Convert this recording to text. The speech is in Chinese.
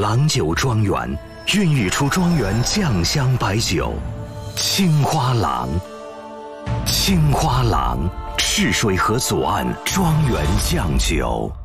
郎酒庄园，孕育出庄园酱香白酒。青花郎，青花郎，赤水河左岸庄园酱酒。